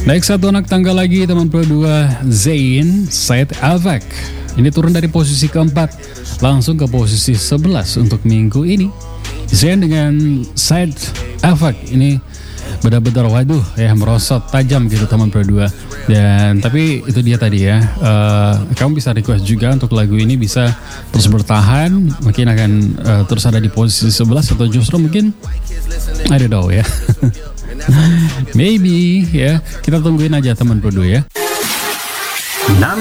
Naik satu anak tangga lagi teman Pro 2, Zayn Said Avak. Ini turun dari posisi keempat langsung ke posisi 11 untuk minggu ini. Zayn dengan Said Avak ini benar-benar waduh ya, merosot tajam gitu teman Pro 2. Dan tapi itu dia tadi ya, kamu bisa request juga untuk lagu ini bisa terus bertahan, mungkin akan terus ada di posisi 11 atau justru mungkin I don't know ya. Maybe ya, kita tungguin aja teman Pro 2 ya.